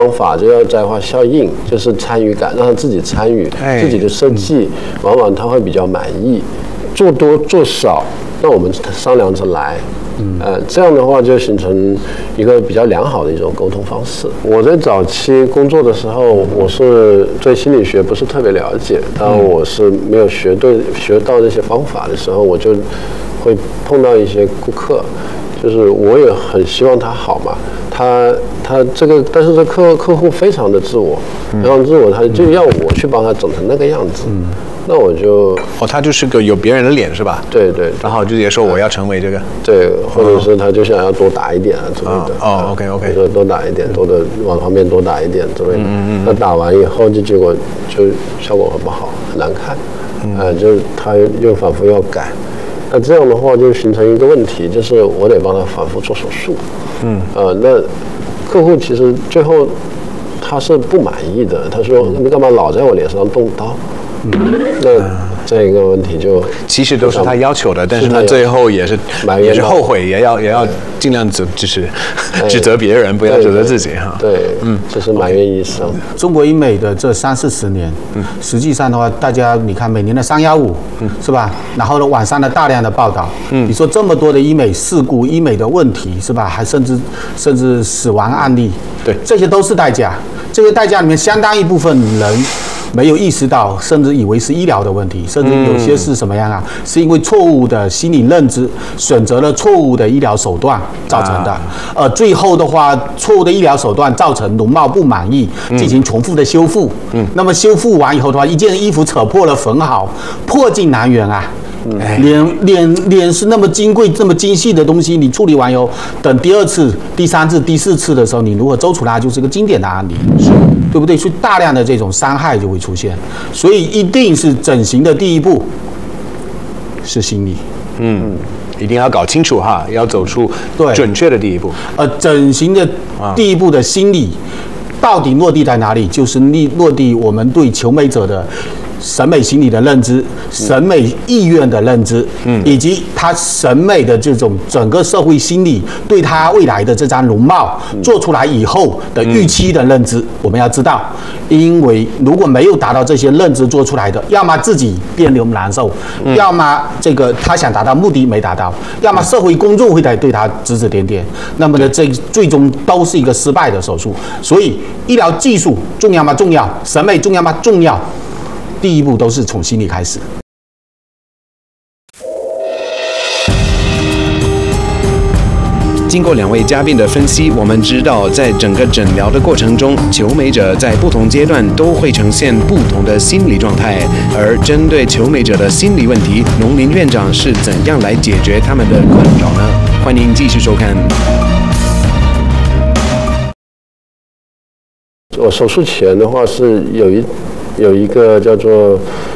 方法就要在化效应，就是参与感，让他自己参与自己的设计，往往他会比较满意。做多做少，那我们商量着来。这样的话就形成一个比较良好的一种沟通方式。我在早期工作的时候，我是对心理学不是特别了解，当我是没有学到这些方法的时候，我就会碰到一些顾客，就是我也很希望他好嘛，他这个，但是这客户非常的自我，非常自我，他就要我去帮他整成那个样子。那我就他就是个有别人的脸是吧？ 对， 然后就也说我要成为这个， 对，或者是他就想要多打一点啊之类的。 OK， 说多打一点，多的往旁边多打一点之类的。那打完以后就结果就效果很不好，很难看。就是他又反复要改。那这样的话就形成一个问题，就是我得帮他反复做手术。那客户其实最后他是不满意的，他说你干嘛老在我脸上动刀？那这个问题就其实都是他要求的，但是他最后也是后悔，也要尽量就是指责别人，不要指责自己哈。 对，这是埋怨医生。 中国医美的这30-40年，实际上的话，大家你看每年的315，是吧？然后呢，网上的大量的报道，你说这么多的医美事故、医美的问题，是吧？还甚至死亡案例， 对， 这些都是代价。这些代价里面，相当一部分人没有意识到，甚至以为是医疗的问题，甚至有些是什么样啊？是因为错误的心理认知，选择了错误的医疗手段造成的。最后的话，错误的医疗手段造成容貌不满意，进行重复的修复。那么修复完以后的话，一件衣服扯破了缝好，破镜难圆啊。脸是那么金贵、这么精细的东西，你处理完以后，等第2次、第3次、第4次的时候，你如何走出来，就是个经典的案例，对不对？所以大量的这种伤害就会出现，所以一定是整形的第一步是心理。 一定要搞清楚哈，要走出准确的第一步。 整形的第一步的心理到底落地在哪里？就是落地我们对求美者的审美心理的认知、审美意愿的认知，以及他审美的这种整个社会心理对他未来的这张容貌做出来以后的预期的认知，我们要知道，因为如果没有达到这些认知做出来的，要么自己别扭难受，要么这个他想达到目的没达到，要么社会公众会对他指指点点，那么呢，这最终都是一个失败的手术。所以，医疗技术重要吗？重要。审美重要吗？重要。第一步都是从心理开始。 经过2位嘉宾的分析，我们知道，在整个诊疗的过程中，求美者在不同阶段都会呈现不同的心理状态。而针对求美者的心理问题，农林院长是怎样来解决他们的困扰呢？欢迎继续收看。 我手术前的话是有一个叫做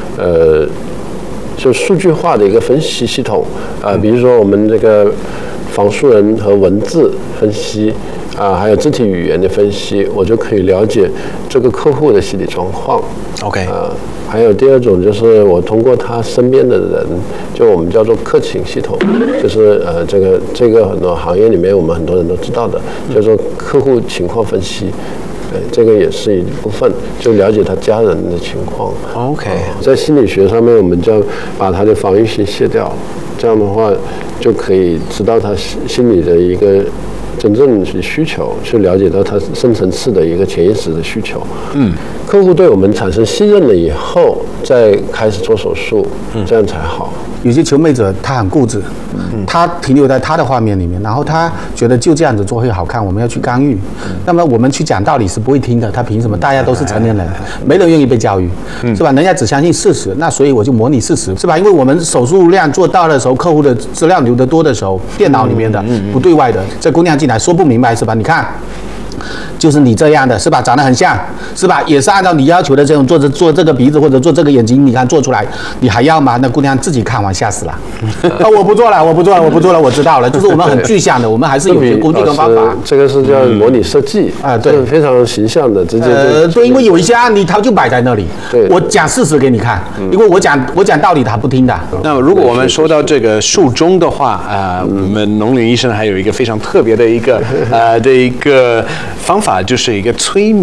就数据化的一个分析系统比如说我们这个仿素人和文字分析还有肢体语言的分析，我就可以了解这个客户的心理状况。 OK， 还有第2种就是我通过他身边的人，就我们叫做客情系统，就是这个很多行业里面我们很多人都知道的，叫做客户情况分析。这个也是一部分，就了解他家人的情况。 OK， 在心理学上面，我们就要把他的防御性卸掉，这样的话就可以知道他心理的一个真正的需求，去了解到他深层次的一个潜意识的需求。客户对我们产生信任了以后，再开始做手术，这样才好。 有些求美者他很固执，他停留在他的画面里面，然后他觉得就这样子做会好看，我们要去干预。那么我们去讲道理是不会听的，他凭什么？大家都是成年人，没人愿意被教育，是吧？人家只相信事实，那所以我就模拟事实，是吧？因为我们手术量做大的时候，客户的资料留得多的时候，电脑里面的不对外的，这姑娘进来说不明白，是吧？你看。就是你这样的，是吧？长得很像，是吧？也是按照你要求的这种做这个鼻子或者做这个眼睛，你看做出来，你还要吗？那姑娘自己看完吓死了。我不做了，我知道了。就是我们很具象的，我们还是有些工具跟方法。 这个是叫模拟设计对，非常形象的，直接对，因为有一些案例它就摆在那里，对，我讲事实给你看，因为我讲道理他不听的。 那如果我们说到这个术中的话我们农林医生还有一个非常特别的一个方法，就是一个催眠。